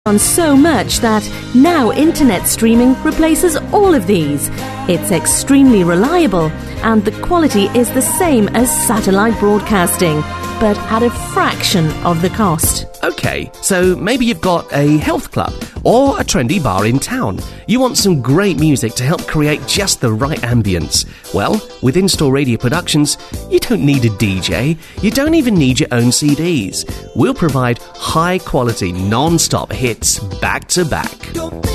on so much that now internet streaming replaces all of these. It's extremely reliable and the quality is the same as satellite broadcasting, but at a fraction of the cost. OK, so maybe you've got a health club or a trendy bar in town. You want some great music to help create just the right ambience. Well, with In-Store Radio Productions, you don't need a DJ. You don't even need your own CDs. We'll provide high-quality, non-stop hits back to back.